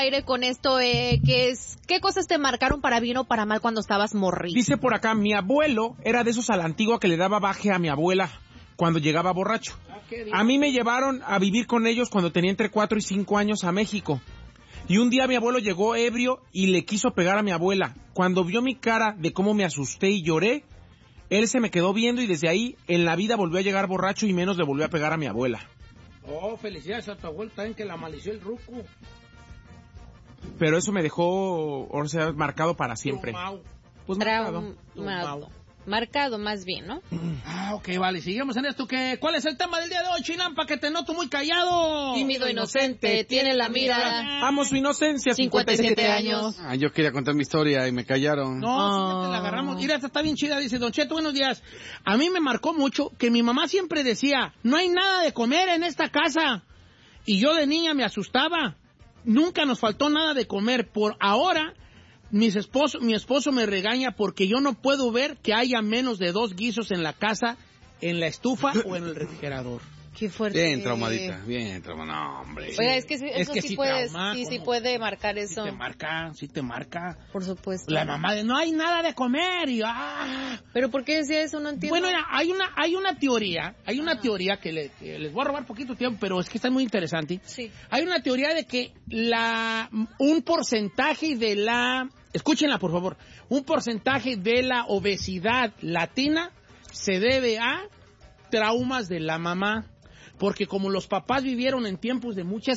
aire con esto, ¿qué cosas te marcaron para bien o para mal cuando estabas morrito? Dice por acá, mi abuelo era de esos a la antigua que le daba baje a mi abuela cuando llegaba borracho. A mí me llevaron a vivir con ellos cuando tenía entre 4 y 5 años a México. Y un día mi abuelo llegó ebrio y le quiso pegar a mi abuela. Cuando vio mi cara de cómo me asusté y lloré, él se me quedó viendo y desde ahí en la vida volvió a llegar borracho y menos le volvió a pegar a mi abuela. Oh, felicidades a tu abuelo también que la malició el ruco. Pero eso me dejó, o sea, marcado para siempre. Pues marcado más bien, ¿no? Ah, ok, vale, seguimos en esto. ¿Cuál es el tema del día de hoy, Chinampa? Que te noto muy callado. Tímido, inocente, tiene la mira. Amo su inocencia, 57 años. Yo quería contar mi historia y me callaron. No, sí, te la agarramos. Mira, esta está bien chida, dice Don Cheto, buenos días. A mí me marcó mucho que mi mamá siempre decía, no hay nada de comer en esta casa. Y yo de niña me asustaba. Nunca nos faltó nada de comer. Por ahora, mi esposo me regaña porque yo no puedo ver que haya menos de 2 guisos en la casa, en la estufa o en el refrigerador. Qué fuerte. Bien traumadita, no, hombre. Oiga, es que sí puede marcar eso. Sí te marca. Por supuesto. La mamá de, no hay nada de comer, y ¿Pero por qué decía eso? No entiendo. Bueno, hay una teoría que les voy a robar poquito tiempo, pero es que está muy interesante. Sí. Hay una teoría de que un porcentaje de escúchenla por favor, un porcentaje de la obesidad latina se debe a traumas de la mamá. Porque como los papás vivieron en tiempos de mucha